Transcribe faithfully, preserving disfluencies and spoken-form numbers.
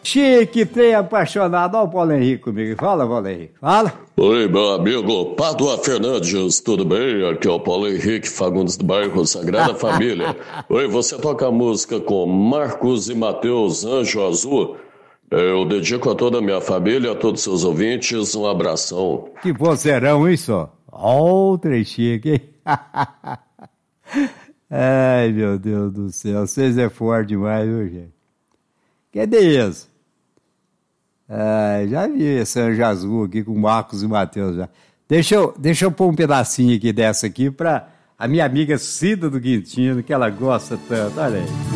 Chique, trem apaixonado. Olha o Paulo Henrique comigo. Fala, Paulo Henrique. Fala. Oi, meu amigo Padua Fernandes, tudo bem? Aqui é o Paulo Henrique Fagundes do bairro Sagrada Família. Oi, você toca a música com Marcos e Mateus, Anjo Azul? Eu dedico a toda a minha família, a todos os seus ouvintes, um abração. Que vozeirão, isso? Ó, o trem chique, hein? Ai, meu Deus do céu, vocês é forte demais, viu, gente? Cadê isso? Ai, já vi esse Anjo Azul aqui com Marcos e Mateus já. Deixa eu, deixa eu pôr um pedacinho aqui dessa aqui pra a minha amiga Cida do Quintino, que ela gosta tanto, olha aí.